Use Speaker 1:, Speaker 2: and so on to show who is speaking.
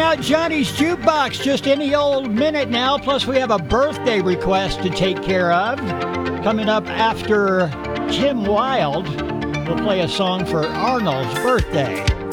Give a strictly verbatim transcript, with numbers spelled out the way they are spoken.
Speaker 1: out Johnny's Jukebox just any old minute now. Plus, we have a birthday request to take care of. Coming up after Kim Wilde, we'll play a song for Arnold's birthday.